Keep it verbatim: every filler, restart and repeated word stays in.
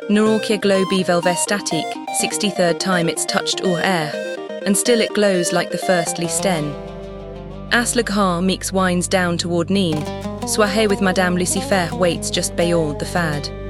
Nororkia globi velvestatic, sixty-third time it's touched ur air, and still it glows like the first sten. Aslagha meeks winds down toward Neen, Swahe with Madame Lucifer waits just beyond the fad.